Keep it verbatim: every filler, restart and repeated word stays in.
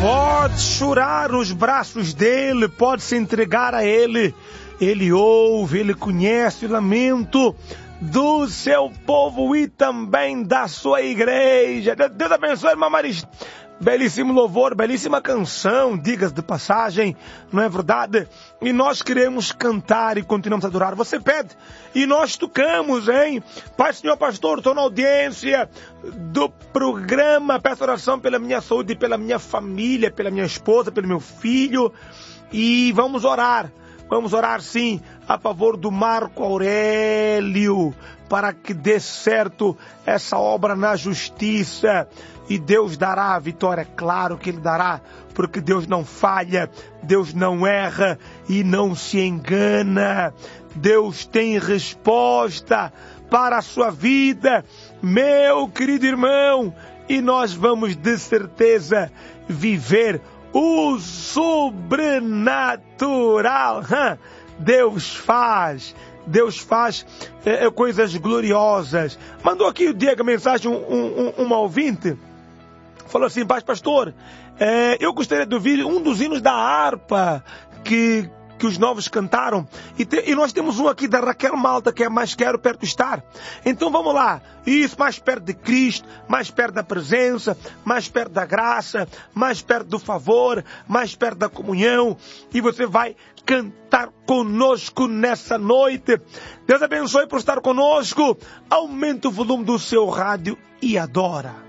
Pode chorar nos braços dele, pode se entregar a ele. Ele ouve, ele conhece o lamento do seu povo e também da sua igreja. Deus abençoe, irmã Marista. Belíssimo louvor, belíssima canção, diga-se de passagem, não é verdade? E nós queremos cantar e continuamos a adorar. Você pede e nós tocamos, hein? Pai, Senhor Pastor, estou na audiência do programa, peço oração pela minha saúde, pela minha família, pela minha esposa, pelo meu filho. E vamos orar, vamos orar sim, a favor do Marco Aurélio, para que dê certo essa obra na justiça. E Deus dará a vitória, claro que Ele dará, porque Deus não falha, Deus não erra e não se engana. Deus tem resposta para a sua vida, meu querido irmão, e nós vamos de certeza viver o sobrenatural. Deus faz, Deus faz é, coisas gloriosas. Mandou aqui o Diego a mensagem, um, um, um ouvinte. Falou assim, pastor, é, eu gostaria de ouvir um dos hinos da harpa que, que os novos cantaram. E, te, e nós temos um aqui da Raquel Malta, que é Mais Quero Perto Estar. Então vamos lá. Isso, mais perto de Cristo, mais perto da presença, mais perto da graça, mais perto do favor, mais perto da comunhão. E você vai cantar conosco nessa noite. Deus abençoe por estar conosco. Aumente o volume do seu rádio e adora.